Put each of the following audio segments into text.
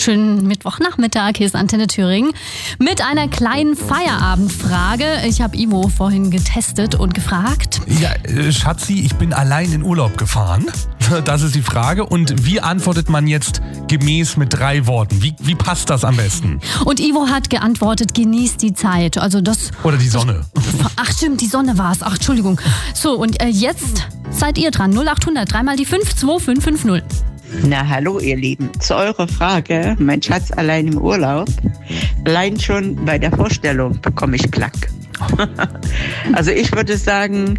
Schönen Mittwochnachmittag, hier ist Antenne Thüringen mit einer kleinen Feierabendfrage. Ich habe Ivo vorhin getestet und gefragt. Ja, Schatzi, ich bin allein in Urlaub gefahren. Das ist die Frage. Und wie antwortet man jetzt gemäß mit 3 Worten? Wie passt das am besten? Und Ivo hat geantwortet, genießt die Zeit. Also das. Oder die Sonne. Ach stimmt, die Sonne war es. Ach, Entschuldigung. So, und jetzt seid ihr dran. 0800, 3 mal die 5, 2550. Na hallo ihr Lieben, zu eurer Frage, mein Schatz allein im Urlaub, allein schon bei der Vorstellung bekomme ich Plack. Also ich würde sagen,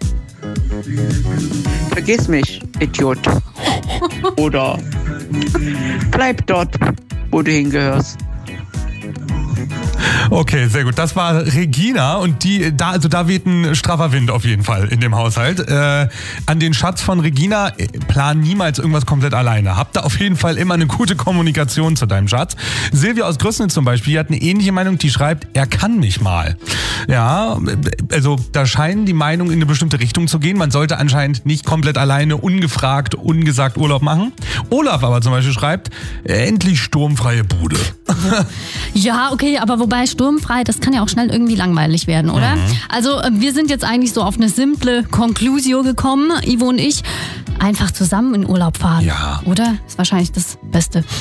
vergiss mich, Idiot. Oder bleib dort, wo du hingehörst. Okay, sehr gut. Das war Regina und da weht ein straffer Wind auf jeden Fall in dem Haushalt. An den Schatz von Regina, plan niemals irgendwas komplett alleine. Hab da auf jeden Fall immer eine gute Kommunikation zu deinem Schatz. Silvia aus Größnitz zum Beispiel, die hat eine ähnliche Meinung, die schreibt, er kann mich mal. Ja, also da scheinen die Meinungen in eine bestimmte Richtung zu gehen. Man sollte anscheinend nicht komplett alleine, ungefragt, ungesagt Urlaub machen. Olaf aber zum Beispiel schreibt, endlich sturmfreie Bude. Ja, okay, aber wobei sturmfrei, das kann ja auch schnell irgendwie langweilig werden, oder? Also wir sind jetzt eigentlich so auf eine simple Conclusio gekommen, Ivo und ich. Einfach zusammen in Urlaub fahren, ja. Oder? Ist wahrscheinlich das Beste.